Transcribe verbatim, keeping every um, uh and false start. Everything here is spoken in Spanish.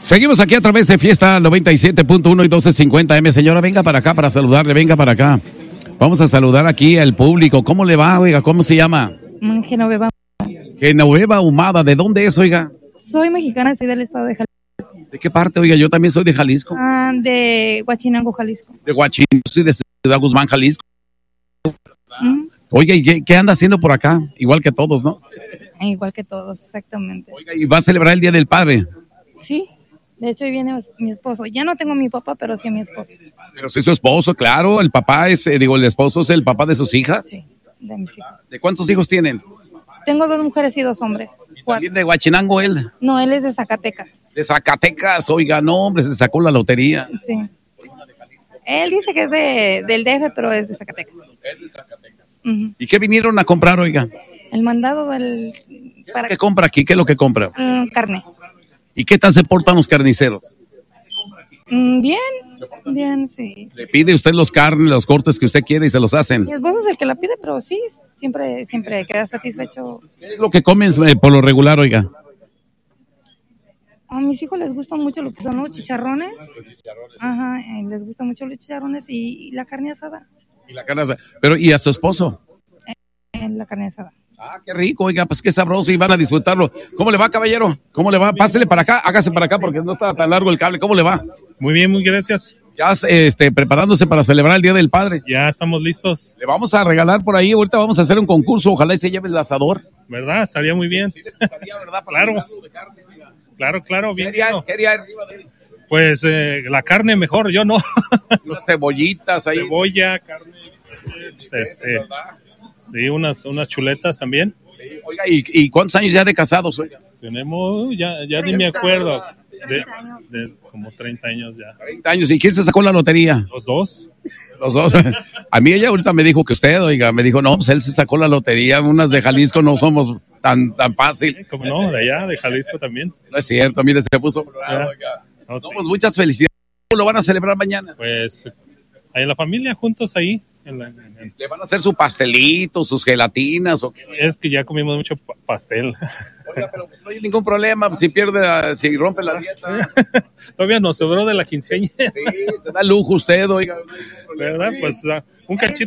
Seguimos aquí a través de Fiesta noventa y siete punto uno y doce cincuenta eme. Señora, venga para acá para saludarle, venga para acá. Vamos a saludar aquí al público. ¿Cómo le va, oiga? ¿Cómo se llama? Genoveva. Genoveva Humada. ¿De dónde es, oiga? Soy mexicana, soy del estado de Jalisco. ¿De qué parte, oiga? Yo también soy de Jalisco. Ah, de Huachinango, Jalisco. De Huachinango, soy de Ciudad Guzmán, Jalisco. ¿Mm? Oiga, ¿y qué, qué anda haciendo por acá? Igual que todos, ¿no? Igual que todos, exactamente. Oiga, ¿y va a celebrar el Día del Padre? Sí, de hecho hoy viene mi esposo. Ya no tengo a mi papá, pero sí a mi esposo. Pero sí su esposo, claro. El papá es, eh, digo, el esposo es el papá de sus hijas. Sí, de mis hijos. ¿De cuántos hijos tienen? Tengo dos mujeres y dos hombres. ¿También de Huachinango él? No, él es de Zacatecas. De Zacatecas, oiga, no, hombre, se sacó la lotería. Sí. Él dice que es de, del D F, pero es de Zacatecas. Es de Zacatecas. Uh-huh. ¿Y qué vinieron a comprar, oiga? El mandado del... Para... ¿Qué compra aquí? ¿Qué es lo que compra? Mm, carne. ¿Y qué tal se portan los carniceros? Mm, bien, bien, sí. Le pide usted los carnes, los cortes que usted quiere y se los hacen. Mi esposo es el que la pide, pero sí, siempre, siempre queda satisfecho. ¿Qué es lo que comen eh, por lo regular, oiga? A mis hijos les gustan mucho lo que son los chicharrones. Los chicharrones. Ajá, eh, les gustan mucho los chicharrones y, y la carne asada. Y la carne asada. Pero, ¿y a su esposo? Eh, la carne asada. Ah, qué rico, oiga, pues qué sabroso y van a disfrutarlo. ¿Cómo le va, caballero? ¿Cómo le va? Pásele para acá, hágase para acá porque no está tan largo el cable. ¿Cómo le va? Muy bien, muy gracias. Ya este, preparándose para celebrar el Día del Padre. Ya estamos listos. Le vamos a regalar por ahí, ahorita vamos a hacer un concurso, ojalá y se lleve el asador. ¿Verdad? Estaría muy bien. Sí, estaría, ¿verdad? Para claro. De carne, claro, claro, bien. Quería, quería arriba de él. Pues eh, la carne mejor, yo no. Unas cebollitas ahí. Cebolla, carne, este, sí, unas, unas chuletas también. Sí, oiga, ¿y, ¿y cuántos años ya de casados, oiga? Tenemos, ya, ya ni me acuerdo. De, de como treinta años ya. treinta años. ¿Y quién se sacó la lotería? Los dos. Los dos. A mí ella ahorita me dijo que usted, oiga, me dijo, no, pues él se sacó la lotería. Unas de Jalisco no somos tan, tan fácil. Sí, como no, de allá, de Jalisco también. No es cierto, mire, se puso bravo, oiga. No, sí. No, pues muchas felicidades. ¿Cómo lo van a celebrar mañana? Pues, ahí en la familia, juntos ahí. En la, en, en... ¿Le van a hacer su pastelito, sus gelatinas? ¿O qué? Es que ya comimos mucho pastel. Oiga, pero no hay ningún problema si pierde, si rompe la dieta. Todavía nos sobró de la quinceañera. Sí, se da lujo usted, oiga. ¿Verdad? Pues uh, un cachito.